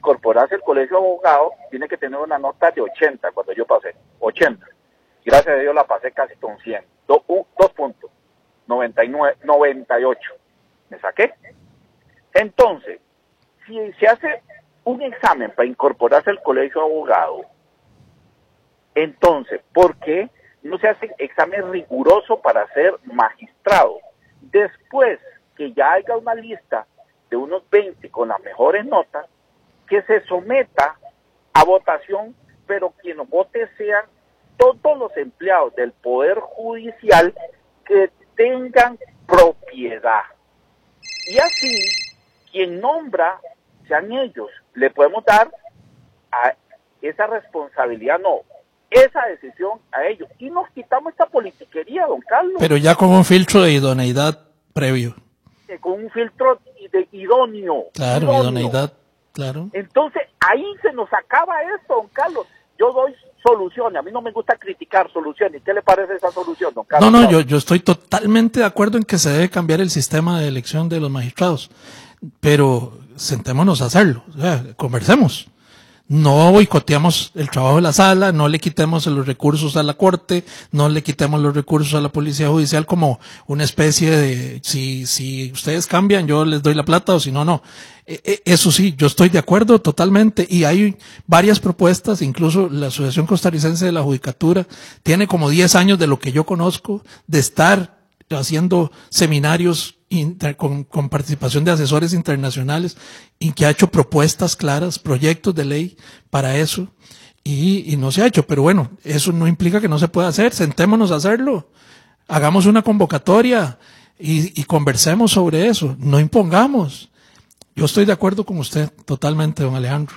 incorporarse al colegio de abogados, tiene que tener una nota de 80, cuando yo pasé, 80. Gracias a Dios la pasé casi con 100. Dos puntos, 99, 98. Me saqué. Entonces, si se hace un examen para incorporarse al colegio de abogados, entonces, ¿por qué no se hace examen riguroso para ser magistrado? Después que ya haya una lista de unos 20 con las mejores notas, que se someta a votación, pero quien vote sean todos los empleados del Poder Judicial que tengan propiedad. Y así, quien nombra, sean ellos. Le podemos dar a esa responsabilidad, no, esa decisión a ellos. Y nos quitamos esta politiquería, don Carlos. Pero ya con un filtro de idoneidad previo. Con un filtro de idóneo. Claro, idoneidad, claro. Entonces, ahí se nos acaba esto, don Carlos. Yo doy soluciones, a mí no me gusta criticar soluciones. ¿Qué le parece esa solución, don Carlos? No, yo estoy totalmente de acuerdo en que se debe cambiar el sistema de elección de los magistrados, pero sentémonos a hacerlo, o sea, conversemos. No boicoteamos el trabajo de la sala, no le quitemos los recursos a la corte, no le quitemos los recursos a la policía judicial como una especie de si ustedes cambian yo les doy la plata o si no, no. Eso sí, yo estoy de acuerdo totalmente y hay varias propuestas, incluso la Asociación Costarricense de la Judicatura tiene como 10 años de lo que yo conozco de estar haciendo seminarios con participación de asesores internacionales y que ha hecho propuestas claras, proyectos de ley para eso y no se ha hecho, pero bueno, eso no implica que no se pueda hacer, sentémonos a hacerlo, hagamos una convocatoria y conversemos sobre eso, no impongamos. Yo estoy de acuerdo con usted totalmente, don Alejandro.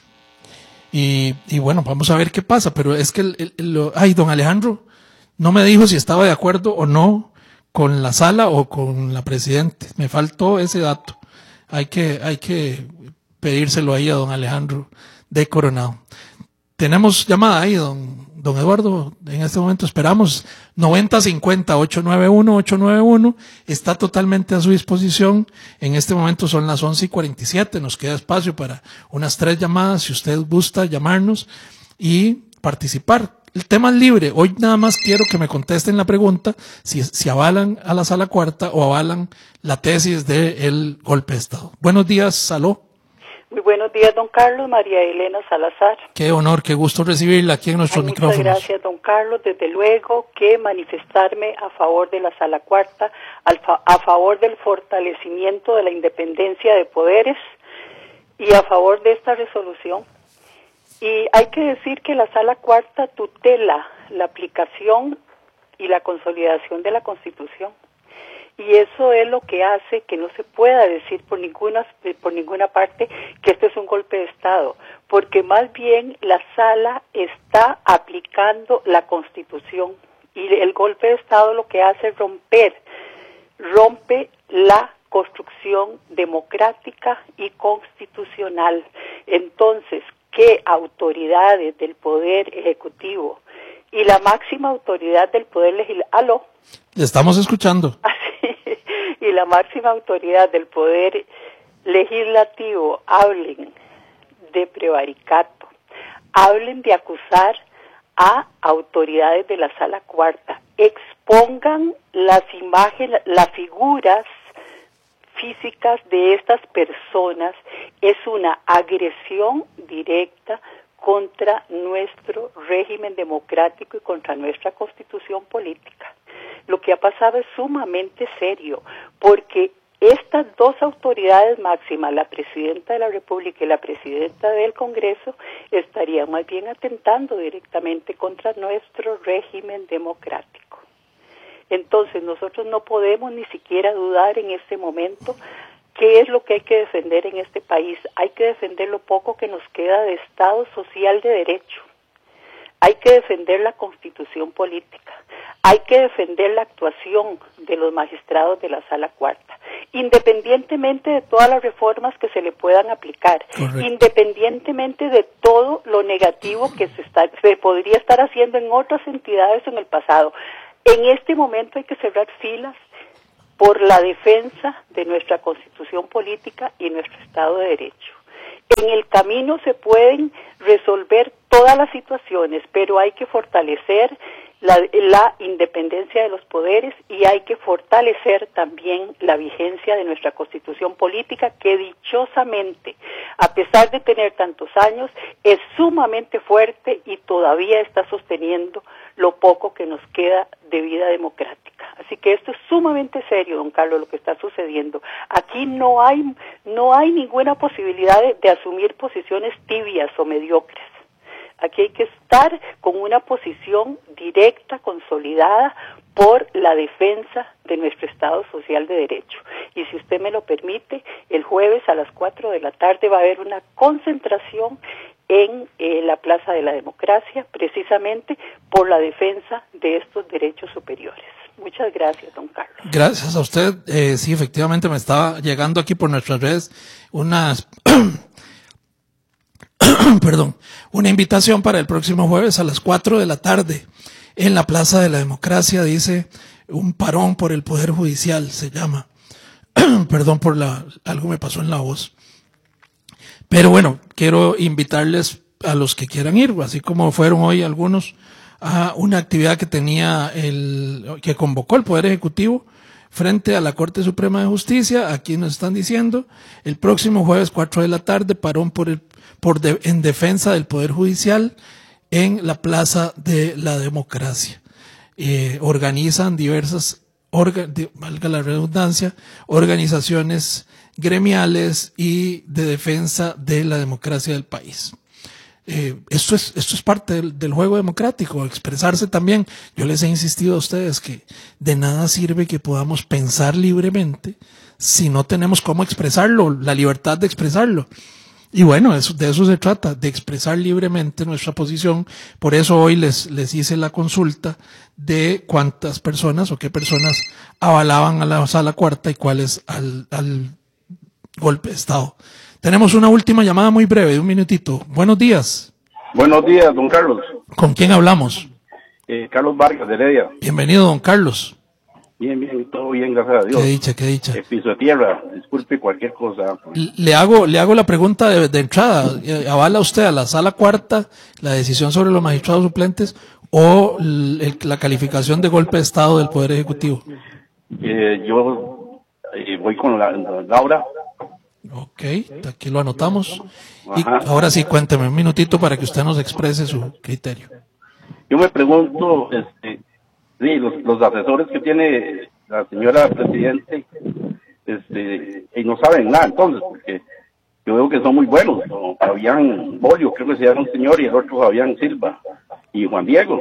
Y bueno, vamos a ver qué pasa, pero es que don Alejandro no me dijo si estaba de acuerdo o no con la sala o con la presidente. Me faltó ese dato. Hay que pedírselo ahí a don Alejandro de Coronado. Tenemos llamada ahí, don Eduardo. En este momento esperamos 9050-891-891. Está totalmente a su disposición. En este momento son las 11:47. Nos queda espacio para unas 3 llamadas si usted gusta llamarnos y participar. El tema es libre. Hoy nada más quiero que me contesten la pregunta si avalan a la Sala Cuarta o avalan la tesis del golpe de Estado. Buenos días, Saló. Muy buenos días, don Carlos. María Elena Salazar. Qué honor, qué gusto recibirla aquí en nuestros micrófonos. Muchas gracias, don Carlos. Desde luego que manifestarme a favor de la Sala Cuarta, a favor del fortalecimiento de la independencia de poderes y a favor de esta resolución. Y hay que decir que la Sala Cuarta tutela la aplicación y la consolidación de la Constitución. Y eso es lo que hace que no se pueda decir por ninguna parte que esto es un golpe de Estado, porque más bien la Sala está aplicando la Constitución y el golpe de Estado lo que hace es rompe la construcción democrática y constitucional. Entonces, ¿qué autoridades del Poder Ejecutivo y la máxima autoridad del Poder Legislativo? Le estamos escuchando. Y la máxima autoridad del Poder Legislativo hablen de prevaricato, hablen de acusar a autoridades de la Sala Cuarta, expongan las imágenes, las figuras físicas de estas personas, es una agresión directa contra nuestro régimen democrático y contra nuestra constitución política. Lo que ha pasado es sumamente serio, porque estas dos autoridades máximas, la presidenta de la República y la presidenta del Congreso, estarían más bien atentando directamente contra nuestro régimen democrático. Entonces nosotros no podemos ni siquiera dudar en este momento qué es lo que hay que defender en este país. Hay que defender lo poco que nos queda de Estado social de derecho. Hay que defender la constitución política. Hay que defender la actuación de los magistrados de la Sala Cuarta, independientemente de todas las reformas que se le puedan aplicar, correcto, independientemente de todo lo negativo que se podría estar haciendo en otras entidades en el pasado. En este momento hay que cerrar filas por la defensa de nuestra constitución política y nuestro Estado de Derecho. En el camino se pueden resolver todas las situaciones, pero hay que fortalecer la independencia de los poderes y hay que fortalecer también la vigencia de nuestra Constitución política, que dichosamente, a pesar de tener tantos años, es sumamente fuerte y todavía está sosteniendo lo poco que nos queda de vida democrática. Así que esto es sumamente serio, don Carlos, lo que está sucediendo. Aquí no hay ninguna posibilidad de asumir posiciones tibias o mediocres. Aquí hay que estar con una posición directa, consolidada, por la defensa de nuestro Estado Social de Derecho. Y si usted me lo permite, el jueves a las 4 de la tarde va a haber una concentración en la Plaza de la Democracia, precisamente por la defensa de estos derechos superiores. Muchas gracias, don Carlos. Gracias a usted. Sí, efectivamente me estaba llegando aquí por nuestras redes una invitación para el próximo jueves a las 4 de la tarde en la Plaza de la Democracia. Dice un parón por el Poder Judicial, se llama. Perdón por algo me pasó en la voz. Pero bueno, quiero invitarles a los que quieran ir, así como fueron hoy algunos, a una actividad que que convocó el Poder Ejecutivo frente a la Corte Suprema de Justicia. Aquí nos están diciendo, el próximo jueves 4 de la tarde, parón en defensa del Poder Judicial en la Plaza de la Democracia. Organizan diversas, valga la redundancia, organizaciones gremiales y de defensa de la democracia del país. Esto es parte del juego democrático, expresarse también. Yo les he insistido a ustedes que de nada sirve que podamos pensar libremente si no tenemos cómo expresarlo, la libertad de expresarlo. Y bueno, de eso se trata, de expresar libremente nuestra posición. Por eso hoy les hice la consulta de cuántas personas o qué personas avalaban a la Sala Cuarta y cuáles al golpe de Estado. Tenemos una última llamada muy breve, de un minutito. Buenos días. Buenos días, don Carlos. ¿Con quién hablamos? Carlos Vargas, de Heredia. Bienvenido, don Carlos. Bien, todo bien, gracias a Dios. Qué dicha. Piso de tierra, disculpe cualquier cosa. Le hago la pregunta de entrada. ¿Avala usted a la Sala Cuarta la decisión sobre los magistrados suplentes o la calificación de golpe de Estado del Poder Ejecutivo? Yo voy con Laura. Ok, aquí lo anotamos. Y Ajá. ahora sí, cuénteme un minutito para que usted nos exprese su criterio. Yo me pregunto, los asesores que tiene la señora Presidente, y no saben nada entonces, porque yo veo que son muy buenos, como Fabián Bolio, creo que se llama un señor, y el otro Fabián Silva, y Juan Diego,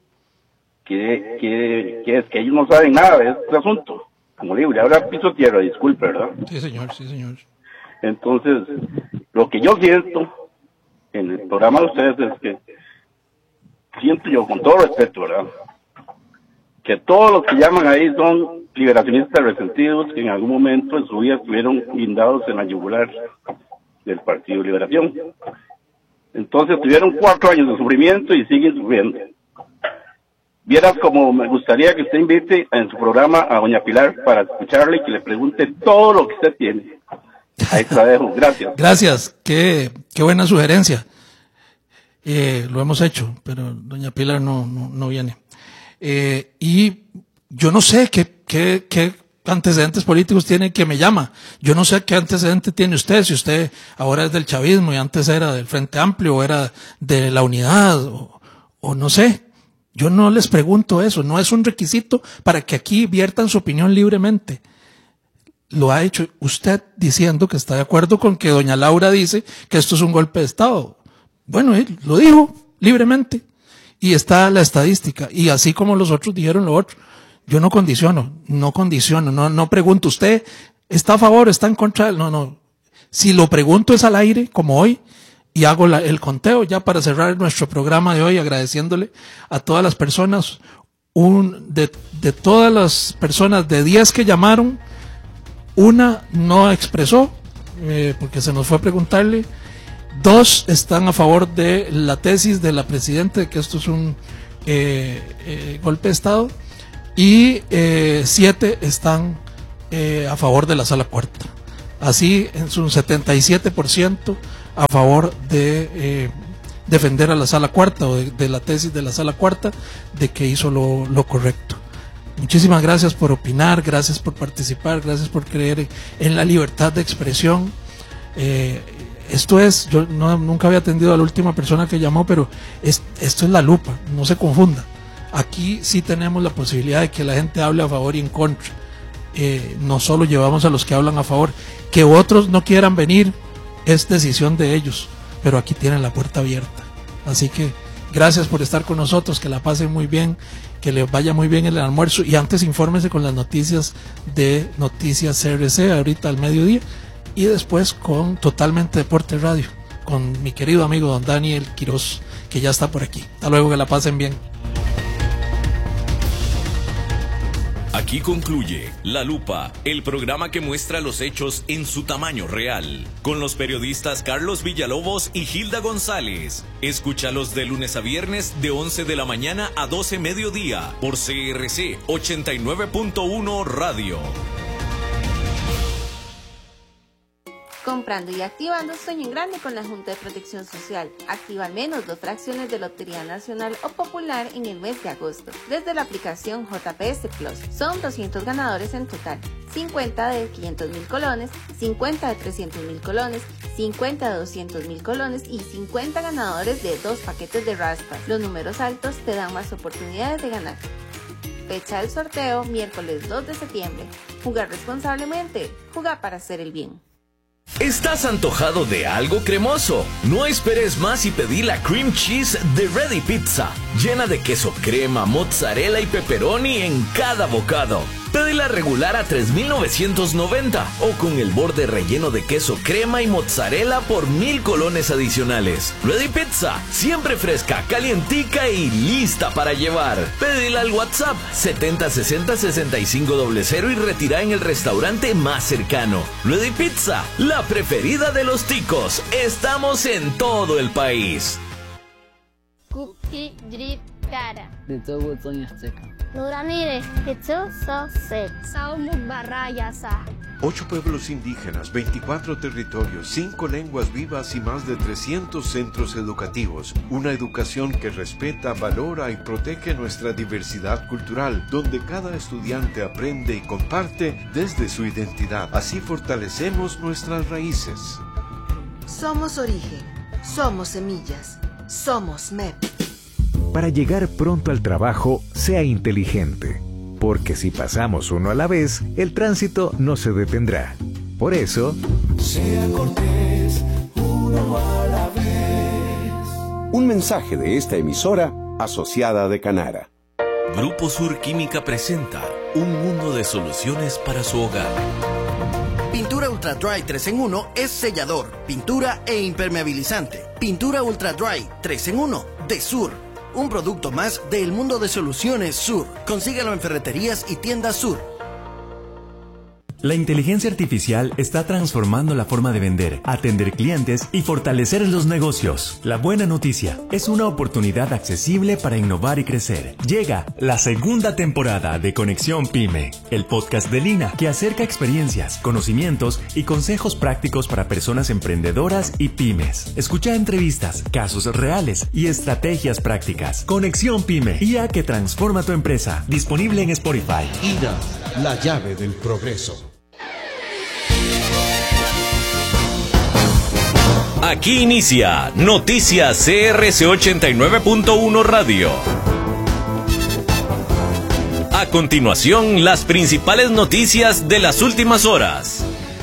que es que ellos no saben nada de este asunto. Como digo, le habla piso tierra, disculpe, ¿verdad? Sí, señor. Entonces, lo que yo siento en el programa de ustedes es que siento yo, con todo respeto, ¿verdad?, que todos los que llaman ahí son liberacionistas resentidos que en algún momento en su vida estuvieron guindados en la yugular del Partido de Liberación. Entonces tuvieron 4 años de sufrimiento y siguen sufriendo. Vieras como me gustaría que usted invite en su programa a doña Pilar para escucharle y que le pregunte todo lo que usted tiene. Ahí te la dejo, gracias. Gracias, qué buena sugerencia. Lo hemos hecho, pero doña Pilar no viene. Y yo no sé qué antecedentes políticos tiene que me llama. Yo no sé qué antecedente tiene usted, si usted ahora es del chavismo y antes era del Frente Amplio o era de la Unidad o no sé. Yo no les pregunto eso, no es un requisito para que aquí viertan su opinión libremente. Lo ha hecho usted diciendo que está de acuerdo con que doña Laura dice que esto es un golpe de Estado. Bueno, él lo dijo libremente y está la estadística. Y así como los otros dijeron lo otro, yo no condiciono, no pregunto, ¿usted está a favor, está en contra? No. Si lo pregunto es al aire, como hoy, y hago el conteo ya para cerrar nuestro programa de hoy, agradeciéndole a todas las personas, de todas las personas, de 10 que llamaron, una no expresó, porque se nos fue a preguntarle. 2 están a favor de la tesis de la Presidenta de que esto es un golpe de Estado, y 7 están a favor de la Sala Cuarta. Así, en su 77% a favor de defender a la Sala Cuarta, o de la tesis de la Sala Cuarta, de que hizo lo correcto. Muchísimas gracias por opinar, gracias por participar, gracias por creer en la libertad de expresión. Esto es, yo nunca había atendido a la última persona que llamó, pero esto es La Lupa, no se confunda. Aquí sí tenemos la posibilidad de que la gente hable a favor y en contra. No solo llevamos a los que hablan a favor. Que otros no quieran venir es decisión de ellos, pero aquí tienen la puerta abierta. Así que gracias por estar con nosotros, que la pasen muy bien, que les vaya muy bien el almuerzo, y antes infórmense con las noticias de Noticias CRC ahorita al mediodía, y después con Totalmente Deporte Radio con mi querido amigo don Daniel Quiroz, que ya está por aquí. Hasta luego, que la pasen bien. Aquí concluye La Lupa, el programa que muestra los hechos en su tamaño real, con los periodistas Carlos Villalobos y Gilda González. Escúchalos de lunes a viernes de 11 de la mañana a 12 mediodía por CRC 89.1 Radio. Comprando y activando Sueño en Grande con la Junta de Protección Social. Activa al menos 2 fracciones de Lotería Nacional o Popular en el mes de agosto, desde la aplicación JPS Plus. Son 200 ganadores en total, 50 de 500.000 colones, 50 de 300.000 colones, 50 de 200.000 colones y 50 ganadores de 2 paquetes de raspas. Los números altos te dan más oportunidades de ganar. Fecha del sorteo, miércoles 2 de septiembre. Jugar responsablemente, jugar para hacer el bien. ¿Estás antojado de algo cremoso? No esperes más y pedí la cream cheese de Ready Pizza, llena de queso crema, mozzarella y pepperoni en cada bocado. Pedila regular a $3,990 o con el borde relleno de queso crema y mozzarella por 1,000 colones adicionales. Ready Pizza, siempre fresca, calientica y lista para llevar. Pedila al WhatsApp 7060-6500 y retira en el restaurante más cercano. Ready Pizza, la preferida de los ticos. Estamos en todo el país. Cookie Drip Cara. Nuranire, Sosek, Saumuk Barrayasa. 8 pueblos indígenas, 24 territorios, 5 lenguas vivas y más de 300 centros educativos. Una educación que respeta, valora y protege nuestra diversidad cultural, donde cada estudiante aprende y comparte desde su identidad. Así fortalecemos nuestras raíces. Somos origen, somos semillas, somos MEP. Para llegar pronto al trabajo, sea inteligente, porque si pasamos uno a la vez, el tránsito no se detendrá. Por eso, sea cortés, uno a la vez. Un mensaje de esta emisora asociada de Canara. Grupo Sur Química presenta un mundo de soluciones para su hogar. Pintura Ultra Dry 3 en 1 es sellador, pintura e impermeabilizante. Pintura Ultra Dry 3 en 1 de Sur. Un producto más del mundo de soluciones Sur. Consíguelo en ferreterías y tiendas Sur. La inteligencia artificial está transformando la forma de vender, atender clientes y fortalecer los negocios. La buena noticia es una oportunidad accesible para innovar y crecer. Llega la segunda temporada de Conexión Pyme, el podcast de Lina que acerca experiencias, conocimientos y consejos prácticos para personas emprendedoras y pymes. Escucha entrevistas, casos reales y estrategias prácticas. Conexión Pyme, IA que transforma tu empresa. Disponible en Spotify. IDA, la llave del progreso. Aquí inicia Noticias CRC 89.1 Radio. A continuación, las principales noticias de las últimas horas.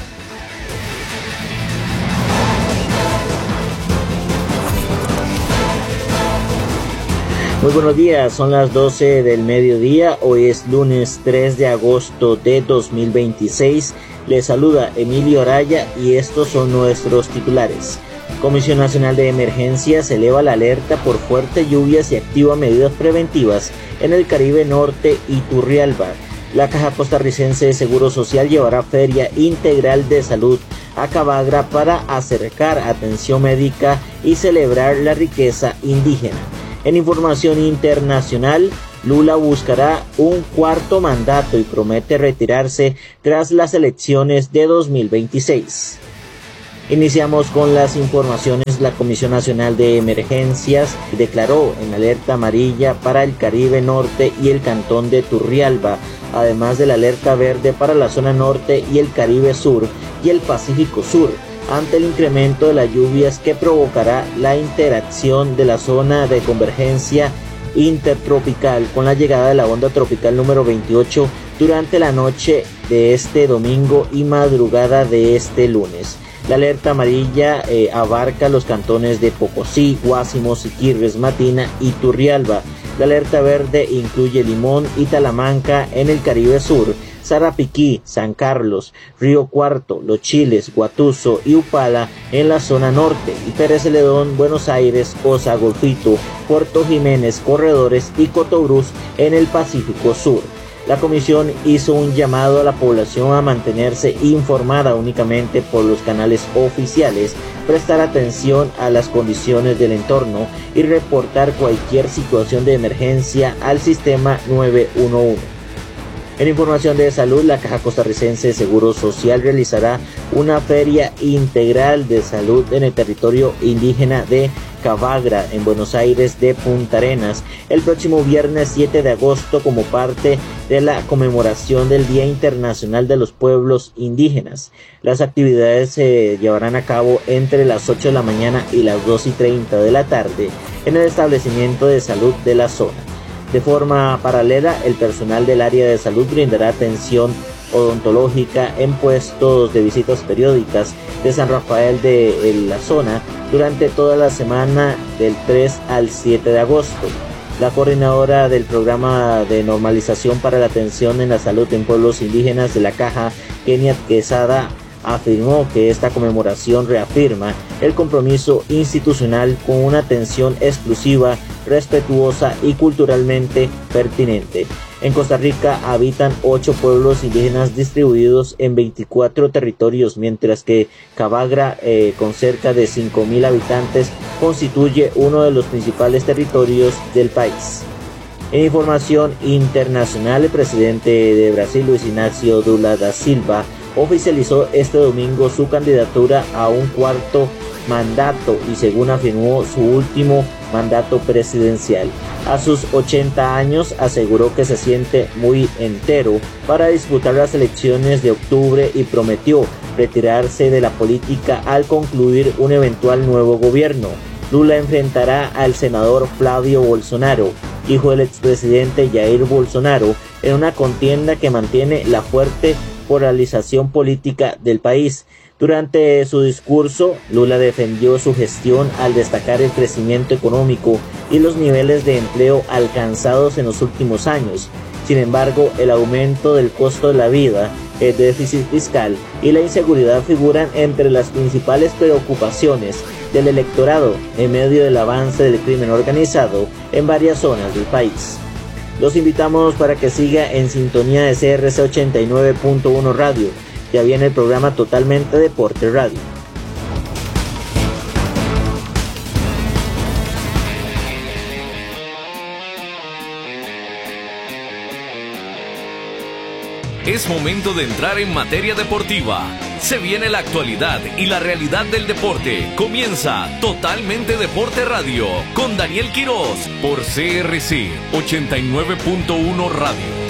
Muy buenos días, son las 12 del mediodía, hoy es lunes 3 de agosto de 2026. Les saluda Emilio Araya y estos son nuestros titulares. Comisión Nacional de Emergencias eleva la alerta por fuertes lluvias y activa medidas preventivas en el Caribe Norte y Turrialba. La Caja Costarricense de Seguro Social llevará Feria Integral de Salud a Cabagra para acercar atención médica y celebrar la riqueza indígena. En información internacional, Lula buscará un cuarto mandato y promete retirarse tras las elecciones de 2026. Iniciamos con las informaciones. La Comisión Nacional de Emergencias declaró en alerta amarilla para el Caribe Norte y el Cantón de Turrialba, además de la alerta verde para la zona norte y el Caribe Sur y el Pacífico Sur, ante el incremento de las lluvias que provocará la interacción de la zona de convergencia intertropical con la llegada de la onda tropical número 28 durante la noche de este domingo y madrugada de este lunes. La alerta amarilla abarca los cantones de Pocosí, Guásimo, Siquirres, Matina y Turrialba. La alerta verde incluye Limón y Talamanca en el Caribe Sur, Sarapiquí, San Carlos, Río Cuarto, Los Chiles, Guatuso y Upala en la zona norte, y Pérez Celedón, Buenos Aires, Osa, Golfito, Puerto Jiménez, Corredores y Cotobruz en el Pacífico Sur. La comisión hizo un llamado a la población a mantenerse informada únicamente por los canales oficiales, prestar atención a las condiciones del entorno y reportar cualquier situación de emergencia al sistema 911. En información de salud, la Caja Costarricense de Seguro Social realizará una feria integral de salud en el territorio indígena de Cavagra, en Buenos Aires de Punta Arenas, el próximo viernes 7 de agosto como parte de la conmemoración del Día Internacional de los Pueblos Indígenas. Las actividades se llevarán a cabo entre las 8 de la mañana y las 2:30 de la tarde en el establecimiento de salud de la zona. De forma paralela, el personal del área de salud brindará atención odontológica en puestos de visitas periódicas de San Rafael de la zona durante toda la semana del 3 al 7 de agosto. La coordinadora del programa de normalización para la atención en la salud en pueblos indígenas de la Caja, Kenia Quesada, afirmó que esta conmemoración reafirma el compromiso institucional con una atención exclusiva, respetuosa y culturalmente pertinente. En Costa Rica habitan 8 pueblos indígenas distribuidos en 24 territorios, mientras que Cavagra, con cerca de 5.000 habitantes, constituye uno de los principales territorios del país. En información internacional, el presidente de Brasil, Luis Ignacio Lula da Silva, oficializó este domingo su candidatura a un cuarto mandato y, según afirmó, su último mandato presidencial. A sus 80 años aseguró que se siente muy entero para disputar las elecciones de octubre y prometió retirarse de la política al concluir un eventual nuevo gobierno. Lula enfrentará al senador Flavio Bolsonaro, hijo del expresidente Jair Bolsonaro, en una contienda que mantiene la fuerte polarización política del país. Durante su discurso, Lula defendió su gestión al destacar el crecimiento económico y los niveles de empleo alcanzados en los últimos años. Sin embargo, el aumento del costo de la vida, el déficit fiscal y la inseguridad figuran entre las principales preocupaciones del electorado en medio del avance del crimen organizado en varias zonas del país. Los invitamos para que siga en sintonía de CRC 89.1 Radio. Ya viene el programa Totalmente Deporte Radio. Es momento de entrar en materia deportiva. Se viene la actualidad y la realidad del deporte. Comienza Totalmente Deporte Radio con Daniel Quiroz por CRC 89.1 Radio.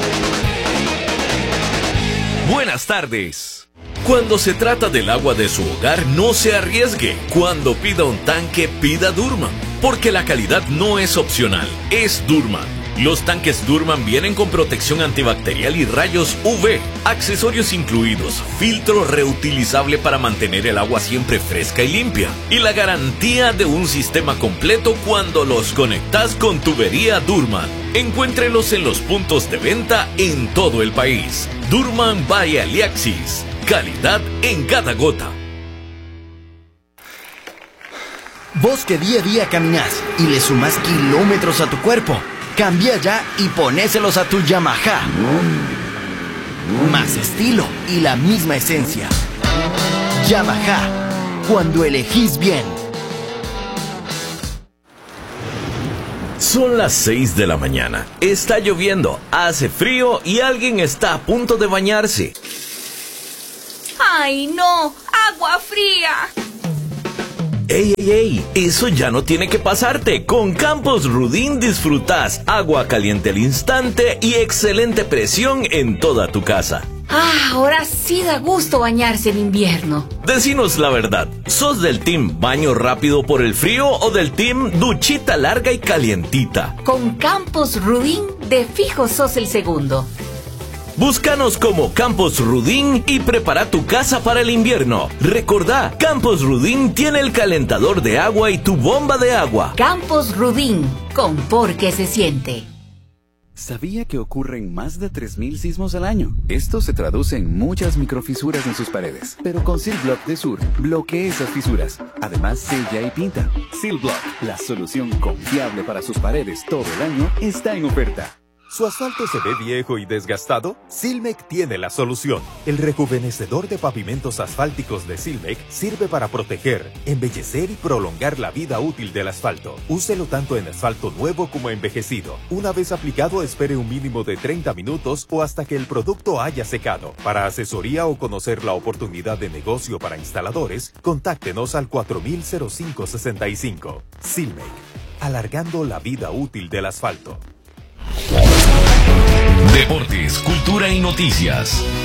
Buenas tardes. Cuando se trata del agua de su hogar, no se arriesgue. Cuando pida un tanque, pida Durman, porque la calidad no es opcional, es Durman. Los tanques Durman vienen con protección antibacterial y rayos UV, accesorios incluidos, filtro reutilizable para mantener el agua siempre fresca y limpia, y la garantía de un sistema completo cuando los conectas con tubería Durman. Encuéntrelos en los puntos de venta en todo el país. Durman by Aliaxis, calidad en cada gota. Vos que día a día caminás y le sumás kilómetros a tu cuerpo, cambia ya y ponéselos a tu Yamaha. Más estilo y la misma esencia. Yamaha, cuando elegís bien. Son las 6 de la mañana. Está lloviendo, hace frío y alguien está a punto de bañarse. ¡Ay, no! agua fría. ¡Ey, ey, ey! Eso ya no tiene que pasarte. Con Campos Rudín disfrutas agua caliente al instante y excelente presión en toda tu casa. Ahora sí da gusto bañarse en invierno. Decinos la verdad, ¿sos del team baño rápido por el frío o del team duchita larga y calientita? Con Campos Rudín, de fijo sos el segundo. Búscanos como Campos Rudín y prepara tu casa para el invierno. Recordá, Campos Rudín tiene el calentador de agua y tu bomba de agua. Campos Rudín, con por qué se siente. ¿Sabía que ocurren más de 3.000 sismos al año? Esto se traduce en muchas microfisuras en sus paredes. Pero con Silblock de Sur, bloquea esas fisuras. Además, sella y pinta. Silblock, la solución confiable para sus paredes todo el año, está en oferta. ¿Su asfalto se ve viejo y desgastado? Silmec tiene la solución. El rejuvenecedor de pavimentos asfálticos de Silmec sirve para proteger, embellecer y prolongar la vida útil del asfalto. Úselo tanto en asfalto nuevo como envejecido. Una vez aplicado, espere un mínimo de 30 minutos o hasta que el producto haya secado. Para asesoría o conocer la oportunidad de negocio para instaladores, contáctenos al 4000-0565. Silmec, alargando la vida útil del asfalto. Deportes, cultura y noticias.